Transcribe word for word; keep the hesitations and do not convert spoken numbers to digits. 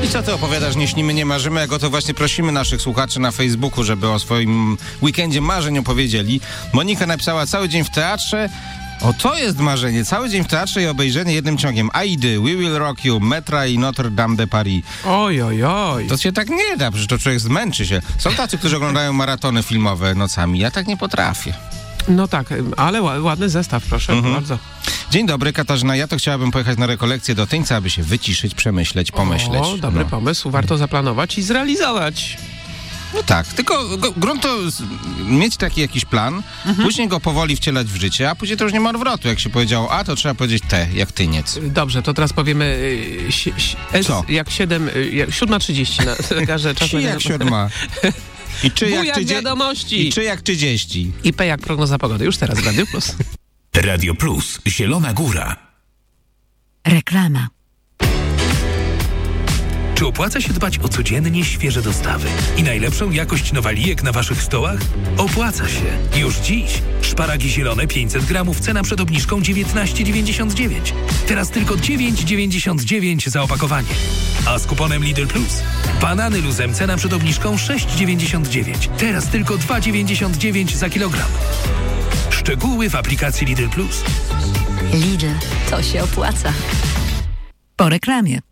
I co ty opowiadasz, nie śnimy, nie marzymy? Jak o to właśnie prosimy naszych słuchaczy na Facebooku, żeby o swoim weekendzie marzeń opowiedzieli. Monika napisała: cały dzień w teatrze. O, to jest marzenie. Cały dzień w teatrze i obejrzenie jednym ciągiem. Aidy, We Will Rock You, Metra i Notre Dame de Paris. Oj, oj, oj. To się tak nie da, przecież to człowiek zmęczy się. Są tacy, którzy oglądają maratony filmowe nocami. Ja tak nie potrafię. No tak, ale ładny zestaw, proszę mhm. bardzo. Dzień dobry, Katarzyna. Ja to chciałabym pojechać na rekolekcję do Tyńca, aby się wyciszyć, przemyśleć, pomyśleć. O, dobry no. pomysł. Warto zaplanować i zrealizować. No tak, tylko grunt to mieć taki jakiś plan, mhm. później go powoli wcielać w życie, a później to już nie ma odwrotu. Jak się powiedziało A, to trzeba powiedzieć T, jak Tyniec. Dobrze, to teraz powiemy si, si, S, Co? jak siedem, jak siódma trzydzieści na zegarze. Czas si jak siódma. I czy jak, jak wiadomości. I czy jak trzydzieści. I P jak prognoza pogody. Już teraz w Radio Plus. Radio Plus, Zielona Góra. Reklama. Czy opłaca się dbać o codziennie świeże dostawy i najlepszą jakość nowalijek na waszych stołach? Opłaca się. Już dziś. Szparagi zielone pięćset gramów, cena przed obniżką dziewiętnaście dziewięćdziesiąt dziewięć. Teraz tylko dziewięć dziewięćdziesiąt dziewięć za opakowanie. A z kuponem Lidl Plus. Banany luzem, cena przed obniżką sześć dziewięćdziesiąt dziewięć. Teraz tylko dwa dziewięćdziesiąt dziewięć za kilogram. Szczegóły w aplikacji Lidl Plus. Lidl, to się opłaca. Po reklamie.